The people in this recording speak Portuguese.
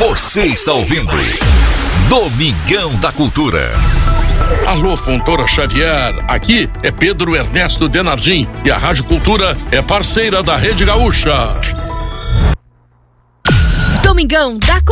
Você está ouvindo Domingão da Cultura. Alô, Fontoura Xavier, aqui é Pedro Ernesto Denardim e a Rádio Cultura é parceira da Rede Gaúcha. Domingão da Cultura.